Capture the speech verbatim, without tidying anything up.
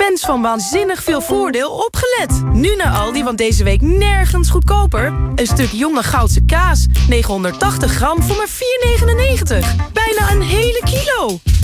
Fans van Waanzinnig Veel Voordeel opgelet. Nu naar Aldi, want deze week nergens goedkoper. Een stuk jonge Goudse kaas. negenhonderdtachtig gram voor maar vier negenennegentig. Bijna een hele kilo.